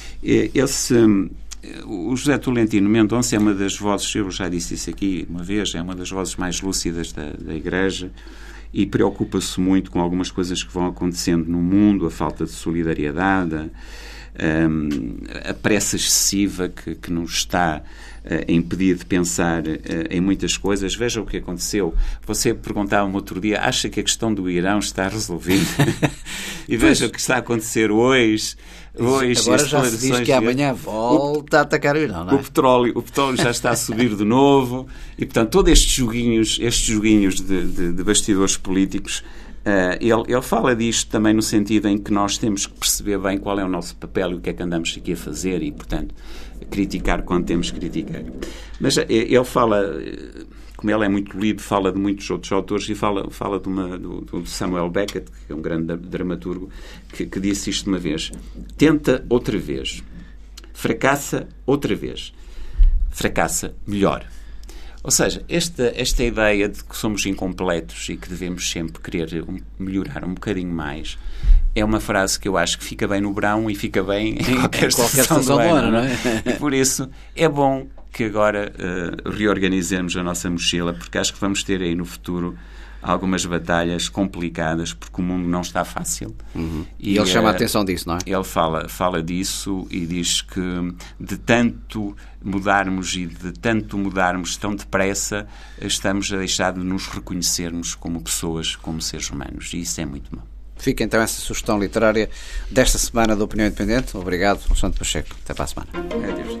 O José Tolentino Mendonça é uma das vozes, eu já disse isso aqui uma vez, é uma das vozes mais lúcidas da Igreja e preocupa-se muito com algumas coisas que vão acontecendo no mundo, a falta de solidariedade, a pressa excessiva que nos está a impedir de pensar em muitas coisas. Veja o que aconteceu. Você perguntava-me outro dia, acha que a questão do Irão está resolvida? E veja o que está a acontecer hoje. Agora já se diz que amanhã volta a atacar o Irão, não é? O petróleo já está a subir de novo e, portanto, todos estes joguinhos de bastidores políticos, ele fala disto também no sentido em que nós temos que perceber bem qual é o nosso papel e o que é que andamos aqui a fazer e, portanto, criticar quando temos que criticar. Mas ele fala, como ele é muito lido, fala de muitos outros autores e fala do Samuel Beckett, que é um grande dramaturgo, que disse isto uma vez: tenta outra vez, fracassa outra vez, fracassa melhor. Ou seja, esta ideia de que somos incompletos e que devemos sempre querer melhorar um bocadinho mais é uma frase que eu acho que fica bem no verão e fica bem em qualquer estação do ano, não é? E por isso é bom que agora reorganizemos a nossa mochila, porque acho que vamos ter aí no futuro algumas batalhas complicadas, porque o mundo não está fácil. Uhum. E ele chama a atenção disso, não é? Ele fala disso e diz que de tanto mudarmos tão depressa, estamos a deixar de nos reconhecermos como pessoas, como seres humanos. E isso é muito mau. Fica então essa sugestão literária desta semana da Opinião Independente. Obrigado, Alexandre Pacheco. Até para a semana. Adeus.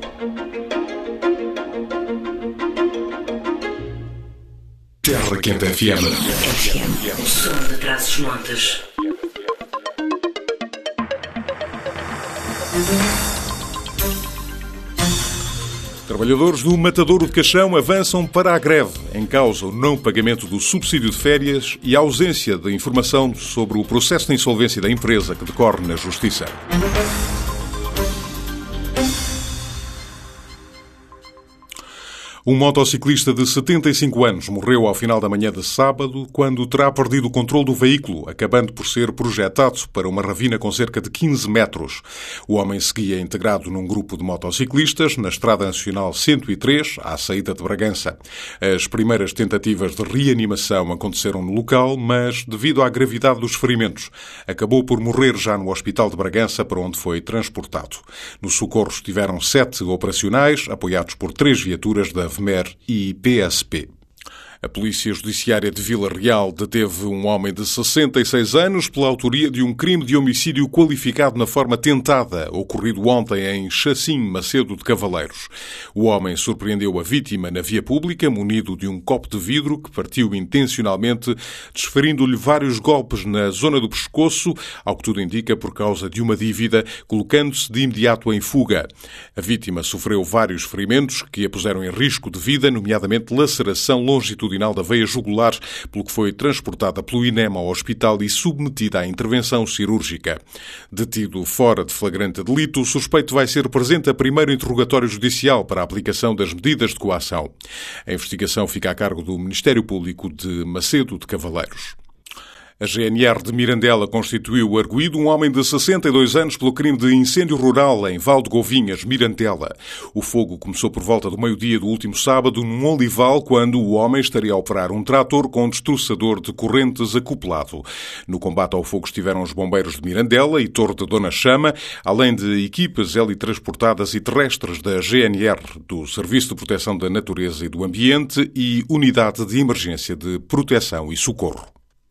Terra Quente FM. O som de Trás-os-Montes. Trabalhadores do Matadouro de Caixão avançam para a greve. Em causa o não pagamento do subsídio de férias e a ausência de informação sobre o processo de insolvência da empresa que decorre na Justiça. Um motociclista de 75 anos morreu ao final da manhã de sábado quando terá perdido o controle do veículo, acabando por ser projetado para uma ravina com cerca de 15 metros. O homem seguia integrado num grupo de motociclistas na Estrada Nacional 103, à saída de Bragança. As primeiras tentativas de reanimação aconteceram no local, mas, devido à gravidade dos ferimentos, acabou por morrer já no Hospital de Bragança, para onde foi transportado. No socorro estiveram 7 operacionais, apoiados por 3 viaturas da VMER e PSP. A Polícia Judiciária de Vila Real deteve um homem de 66 anos pela autoria de um crime de homicídio qualificado na forma tentada, ocorrido ontem em Chacim, Macedo de Cavaleiros. O homem surpreendeu a vítima na via pública, munido de um copo de vidro que partiu intencionalmente, desferindo-lhe vários golpes na zona do pescoço, ao que tudo indica por causa de uma dívida, colocando-se de imediato em fuga. A vítima sofreu vários ferimentos que a puseram em risco de vida, nomeadamente laceração longitudinal da veia jugular, pelo que foi transportada pelo INEM ao hospital e submetida à intervenção cirúrgica. Detido fora de flagrante delito, o suspeito vai ser presente a primeiro interrogatório judicial para a aplicação das medidas de coação. A investigação fica a cargo do Ministério Público de Macedo de Cavaleiros. A GNR de Mirandela constituiu arguido um homem de 62 anos pelo crime de incêndio rural em Val de Govinhas, Mirandela. O fogo começou por volta do meio-dia do último sábado num olival, quando o homem estaria a operar um trator com destroçador de correntes acoplado. No combate ao fogo estiveram os bombeiros de Mirandela e Torre de Dona Chama, além de equipas helitransportadas e terrestres da GNR, do Serviço de Proteção da Natureza e do Ambiente e Unidade de Emergência de Proteção e Socorro.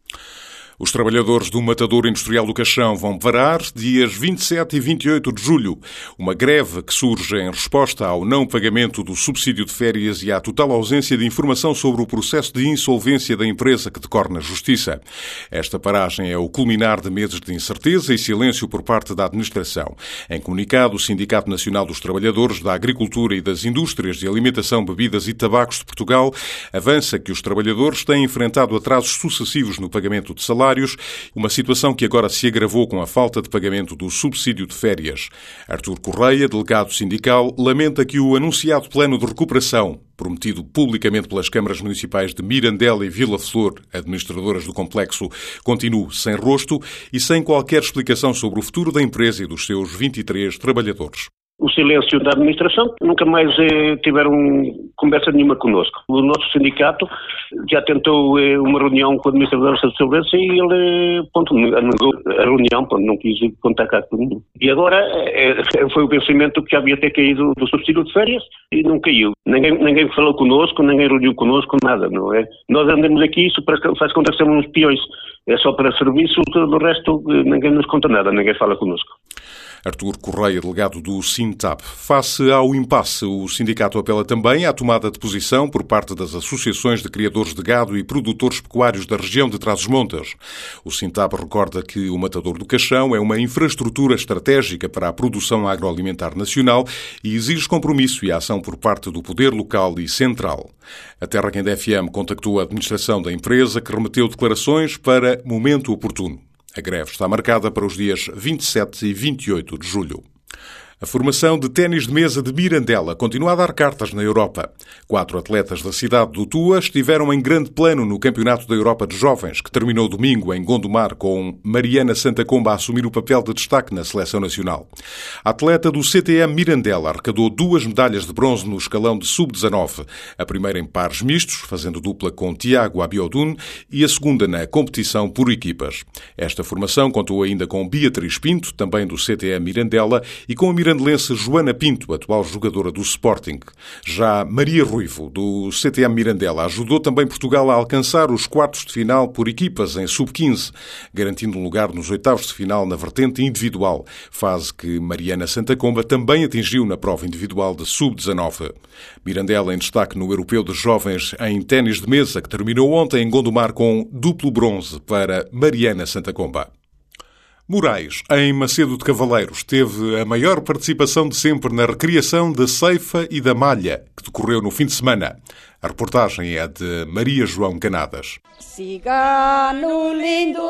Os trabalhadores do Matadouro Industrial do Caixão vão parar dias 27 e 28 de julho. Uma greve que surge em resposta ao não pagamento do subsídio de férias e à total ausência de informação sobre o processo de insolvência da empresa que decorre na Justiça. Esta paragem é o culminar de meses de incerteza e silêncio por parte da administração. Em comunicado, o Sindicato Nacional dos Trabalhadores da Agricultura e das Indústrias de Alimentação, Bebidas e Tabacos de Portugal avança que os trabalhadores têm enfrentado atrasos sucessivos no pagamento de salários, uma situação que agora se agravou com a falta de pagamento do subsídio de férias. Artur Correia, delegado sindical, lamenta que o anunciado plano de recuperação, prometido publicamente pelas câmaras municipais de Mirandela e Vila Flor, administradoras do complexo, continue sem rosto e sem qualquer explicação sobre o futuro da empresa e dos seus 23 trabalhadores. O silêncio da administração, nunca mais tiveram conversa nenhuma connosco. O nosso sindicato já tentou uma reunião com a administradora de segurança e ele, anulou a reunião, não quis contactar com ninguém. E agora foi o vencimento que já havia ter caído do subsídio de férias e não caiu. Ninguém falou connosco, ninguém reuniu connosco, nada, não é? Nós andamos aqui, isso faz conta que somos uns peões. É só para serviço, do resto ninguém nos conta nada, ninguém fala connosco. Artur Correia, delegado do Sintab. Face ao impasse, o sindicato apela também à tomada de posição por parte das associações de criadores de gado e produtores pecuários da região de Trás-os-Montes. O Sintab recorda que o Matadouro do Caixão é uma infraestrutura estratégica para a produção agroalimentar nacional e exige compromisso e ação por parte do poder local e central. A Terra Quente FM contactou a administração da empresa, que remeteu declarações para momento oportuno. A greve está marcada para os dias 27 e 28 de julho. A formação de ténis de mesa de Mirandela continua a dar cartas na Europa. 4 atletas da cidade do Tua estiveram em grande plano no Campeonato da Europa de Jovens, que terminou domingo em Gondomar, com Mariana Santacomba a assumir o papel de destaque na seleção nacional. A atleta do CTM Mirandela arrecadou 2 medalhas de bronze no escalão de sub-19, a primeira em pares mistos, fazendo dupla com Tiago Abiodun, e a segunda na competição por equipas. Esta formação contou ainda com Beatriz Pinto, também do CTM Mirandela, e com a mirandelense Joana Pinto, atual jogadora do Sporting. Já Maria Ruivo, do CTM Mirandela, ajudou também Portugal a alcançar os quartos de final por equipas em sub-15, garantindo um lugar nos oitavos de final na vertente individual, fase que Mariana Santacomba também atingiu na prova individual de sub-19. Mirandela em destaque no Europeu de Jovens em ténis de mesa, que terminou ontem em Gondomar com duplo bronze para Mariana Santacomba. Moraes, em Macedo de Cavaleiros, teve a maior participação de sempre na recriação da ceifa e da malha, que decorreu no fim de semana. A reportagem é de Maria João Canadas. Cigano, lindo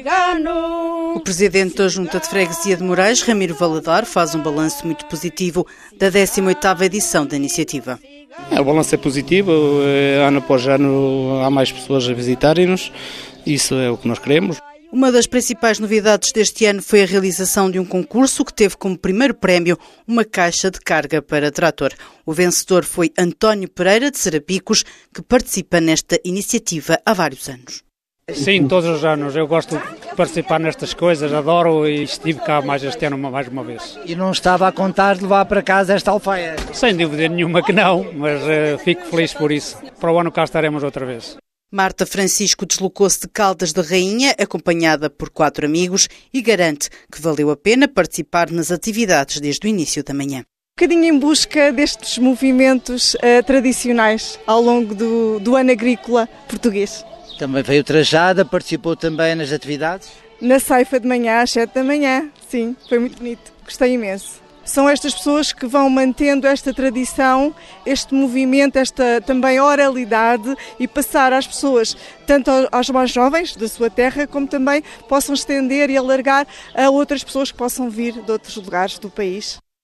cigano. O presidente da Junta de Freguesia de Moraes, Ramiro Valadar, faz um balanço muito positivo da 18ª edição da iniciativa. O balanço é positivo, ano após ano há mais pessoas a visitarem-nos, isso é o que nós queremos. Uma das principais novidades deste ano foi a realização de um concurso que teve como primeiro prémio uma caixa de carga para trator. O vencedor foi António Pereira, de Serapicos, que participa nesta iniciativa há vários anos. Sim, todos os anos. Eu gosto de participar nestas coisas, adoro, e estive cá mais este ano mais uma vez. E não estava a contar de levar para casa esta alfaia? Sem dúvida nenhuma que não, mas fico feliz por isso. Para o ano cá estaremos outra vez. Marta Francisco deslocou-se de Caldas da Rainha, acompanhada por 4 amigos, e garante que valeu a pena participar nas atividades desde o início da manhã. Um bocadinho em busca destes movimentos tradicionais ao longo do ano agrícola português. Também veio trajada, participou também nas atividades? Na ceifa de manhã, às 7 da manhã, sim, foi muito bonito, gostei imenso. São estas pessoas que vão mantendo esta tradição, este movimento, esta também oralidade e passar às pessoas, tanto aos mais jovens da sua terra, como também possam estender e alargar a outras pessoas que possam vir de outros lugares do país.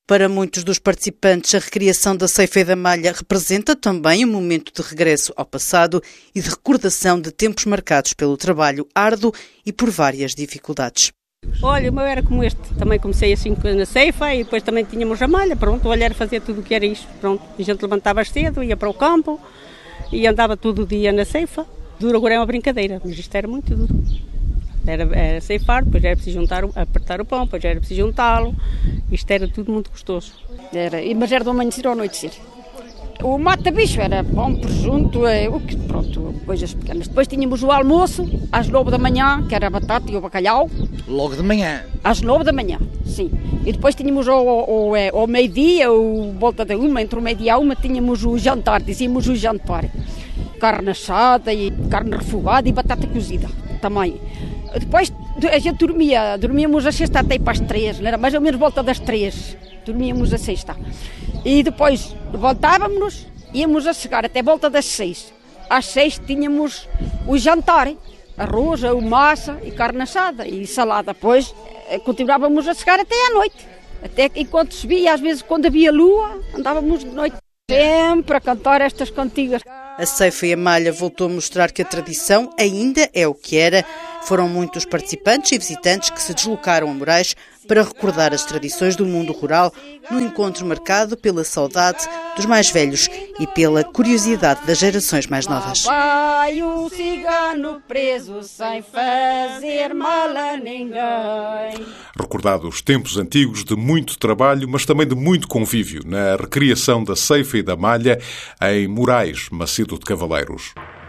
Para muitos dos participantes, a recriação da Ceifa e da Malha representa também um momento de regresso ao passado e de recordação de tempos marcados pelo trabalho árduo e por várias dificuldades. Olha, o meu era como este. Também comecei assim na Ceifa e depois também tínhamos a Malha. Pronto, olha, era fazer tudo o que era isto. Pronto, a gente levantava cedo, ia para o campo e andava todo o dia na Ceifa. Duro agora é uma brincadeira, mas isto era muito duro. Era ceifar, depois era preciso apertar o pão, depois era preciso juntá-lo. Isto era tudo muito gostoso. Mas era do amanhecer ao anoitecer. O mata-bicho era pão, presunto, pronto, coisas pequenas. Depois tínhamos o almoço, às 9 da manhã, que era a batata e o bacalhau. Logo de manhã? Às 9 da manhã, sim. E depois tínhamos ao meio-dia, ou volta da uma, entre o meio-dia e a uma, tínhamos o jantar, dizíamos o jantar. Carne assada, e carne refogada e batata cozida também. Depois a gente dormíamos a sexta até para as 3, não era? Mais ou menos volta das 3, dormíamos a sexta. E depois voltávamos, íamos a chegar até volta das 6. Às 6 tínhamos o jantar, arroz, massa e carne assada e salada. Depois continuávamos a chegar até à noite, até enquanto subia, às vezes quando havia lua, andávamos de noite. Sempre a cantar estas cantigas. A Ceifa e a Malha voltou a mostrar que a tradição ainda é o que era. Foram muitos participantes e visitantes que se deslocaram a Moraes para recordar as tradições do mundo rural, num encontro marcado pela saudade dos mais velhos e pela curiosidade das gerações mais novas. Vai o cigano preso sem fazer mal a ninguém. Recordado os tempos antigos de muito trabalho, mas também de muito convívio na recriação da Ceifa e da Malha em Moraes, Macedo de Cavaleiros.